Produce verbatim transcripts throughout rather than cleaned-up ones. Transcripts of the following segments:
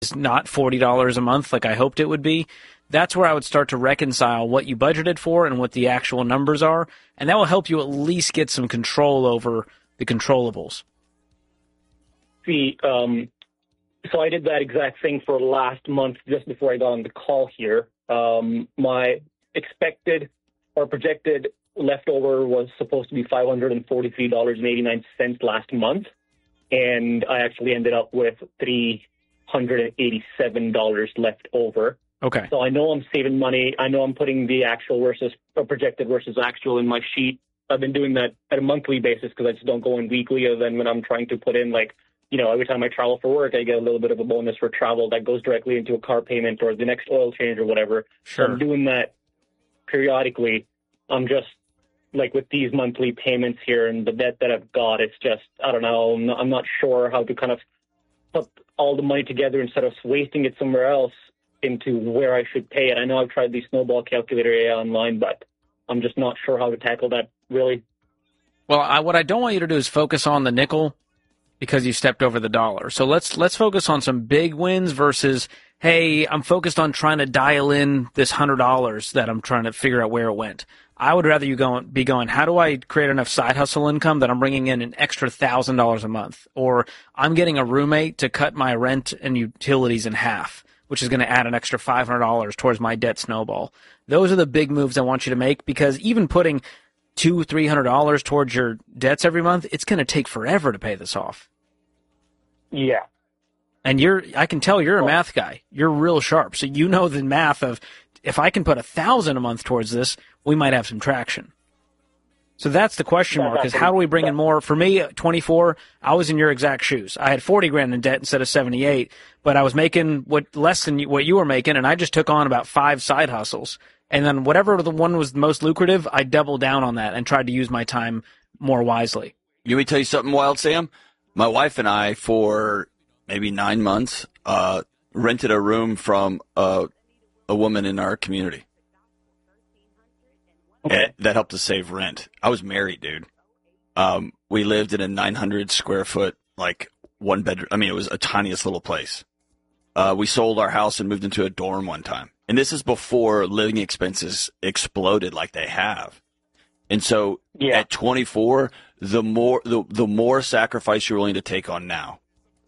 is not forty dollars a month like I hoped it would be. That's where I would start to reconcile what you budgeted for and what the actual numbers are, and that will help you at least get some control over the controllables. See, um, so I did that exact thing for last month just before I got on the call here. Um, my expected or projected leftover was supposed to be five hundred forty-three dollars and eighty-nine cents last month, and I actually ended up with three hundred eighty-seven dollars left over. Okay. So I know I'm saving money. I know I'm putting the actual versus or projected versus actual in my sheet. I've been doing that at a monthly basis because I just don't go in weekly, other than when I'm trying to put in, like, you know, every time I travel for work, I get a little bit of a bonus for travel that goes directly into a car payment or the next oil change or whatever. Sure. So I'm doing that periodically. I'm just, like, with these monthly payments here and the debt that I've got, it's just, I don't know, I'm not, I'm not sure how to kind of put all the money together instead of wasting it somewhere else into where I should pay it. I know I've tried the snowball calculator A I online, but I'm just not sure how to tackle that, really. Well, I, what I don't want you to do is focus on the nickel because you stepped over the dollar. So let's let's focus on some big wins versus, hey, I'm focused on trying to dial in this one hundred dollars that I'm trying to figure out where it went. I would rather you go be going, how do I create enough side hustle income that I'm bringing in an extra one thousand dollars a month? Or I'm getting a roommate to cut my rent and utilities in half, which is going to add an extra five hundred dollars towards my debt snowball. Those are the big moves I want you to make, because even putting two hundred dollars, three hundred dollars towards your debts every month, it's going to take forever to pay this off. Yeah. And you're, I can tell you're a math guy. You're real sharp. So you know the math of, if I can put a thousand a month towards this, we might have some traction. So that's the question mark, is how do we bring in more? For me, at twenty-four, I was in your exact shoes. I had forty grand in debt instead of seventy-eight, but I was making what less than what you were making, and I just took on about five side hustles. And then whatever the one was the most lucrative, I doubled down on that and tried to use my time more wisely. You want me to tell you something wild, Sam? My wife and I, for maybe nine months, uh, rented a room from a, a woman in our community. Okay. That helped us save rent. I was married, dude. Um, we lived in a nine hundred square foot, like, one bedroom. I mean, it was a tiniest little place. Uh, we sold our house and moved into a dorm one time. And this is before living expenses exploded like they have. And so yeah. At twenty-four, the more the the more sacrifice you're willing to take on now.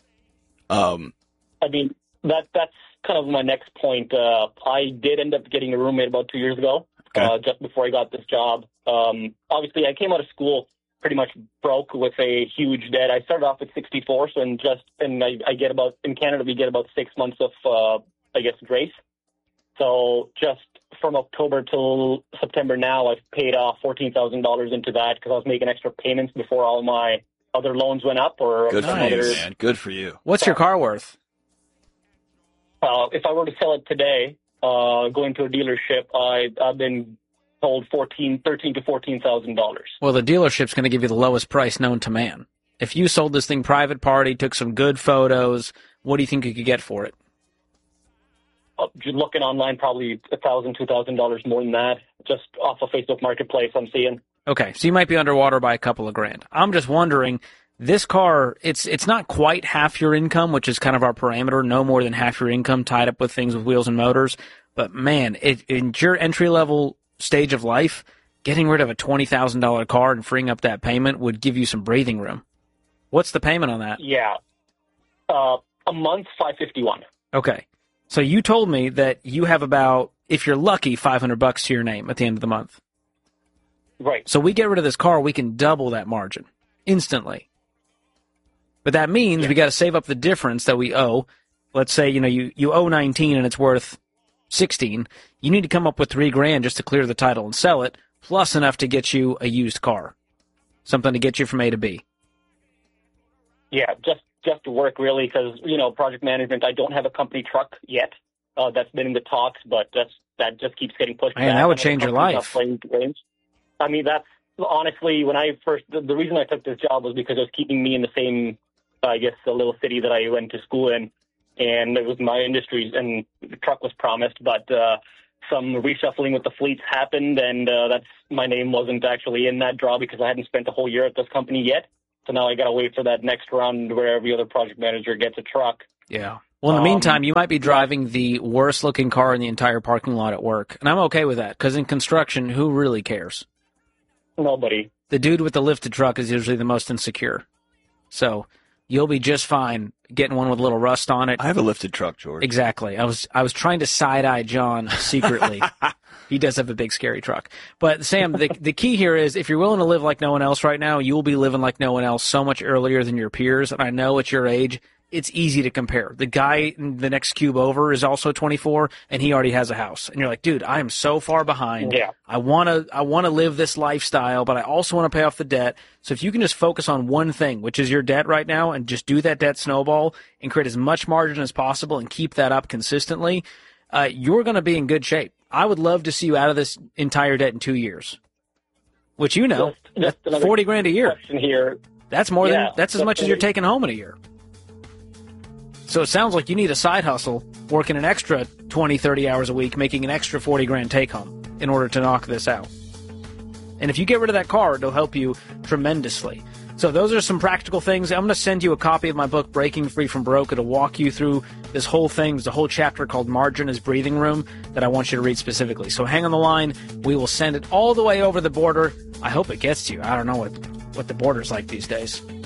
Um, I mean, that that's kind of my next point. Uh, I did end up getting a roommate about two years ago. Okay. Uh, just before I got this job. Um, obviously, I came out of school pretty much broke with a huge debt. I started off at sixty-four, so in just and I, I get about in Canada we get about six months of uh, I guess grace. So just from October till September now, I've paid off fourteen thousand dollars into that because I was making extra payments before all my other loans went up. Or good for other, you, man. Good for you. What's your car worth? Uh, if I were to sell it today. Uh, going to a dealership, I, I've been told fourteen, thirteen to fourteen thousand dollars. Well, the dealership's going to give you the lowest price known to man. If you sold this thing private party, took some good photos, what do you think you could get for it? Uh, just looking online, probably a thousand, two thousand dollars more than that, just off of Facebook Marketplace. I'm seeing. Okay, so you might be underwater by a couple of grand. I'm just wondering. This car, it's it's not quite half your income, which is kind of our parameter, no more than half your income tied up with things with wheels and motors. But, man, it, in your entry-level stage of life, getting rid of a twenty thousand dollars car and freeing up that payment would give you some breathing room. What's the payment on that? Yeah. Uh, a month, five hundred fifty-one dollars. Okay. So you told me that you have about, if you're lucky, five hundred bucks to your name at the end of the month. Right. So we get rid of this car, we can double that margin instantly. But that means yeah. we got to save up the difference that we owe. Let's say, you know, you, you owe nineteen and it's worth sixteen. You need to come up with three grand just to clear the title and sell it, plus enough to get you a used car. Something to get you from A to B. Yeah, just, just to work really because, you know, project management, I don't have a company truck yet. Uh, that's been in the talks, but that's, that just keeps getting pushed Man, back. that would change your life. I mean, that's honestly, when I first, the, the reason I took this job was because it was keeping me in the same, I guess, the little city that I went to school in, and it was my industry, and the truck was promised, but uh, some reshuffling with the fleets happened, and uh, that's my name wasn't actually in that draw because I hadn't spent a whole year at this company yet. So now I got to wait for that next round where every other project manager gets a truck. Yeah. Well, in the Um, meantime, you might be driving the worst looking car in the entire parking lot at work. And I'm okay with that, because in construction, who really cares? Nobody. The dude with the lifted truck is usually the most insecure. So you'll be just fine getting one with a little rust on it. I have a lifted truck, George. Exactly. I was I was trying to side-eye John secretly. He does have a big, scary truck. But, Sam, the, the key here is if you're willing to live like no one else right now, you will be living like no one else so much earlier than your peers. And I know at your age, it's easy to compare. The guy in the next cube over is also twenty-four, and he already has a house. And you're like, dude, I am so far behind. Yeah. I want to I want to live this lifestyle, but I also want to pay off the debt. So if you can just focus on one thing, which is your debt right now, and just do that debt snowball and create as much margin as possible and keep that up consistently, uh, you're going to be in good shape. I would love to see you out of this entire debt in two years, which you know, Just- just that's another forty grand a year. Question here. That's more Yeah, than that's as much as you're definitely. taking home in a year. So it sounds like you need a side hustle, working an extra twenty, thirty hours a week, making an extra forty grand take home in order to knock this out. And if you get rid of that car, it'll help you tremendously. So those are some practical things. I'm going to send you a copy of my book, Breaking Free from Broke. It'll walk you through this whole thing. There's a whole chapter called Margin is Breathing Room that I want you to read specifically. So hang on the line. We will send it all the way over the border. I hope it gets to you. I don't know what, what the border's like these days.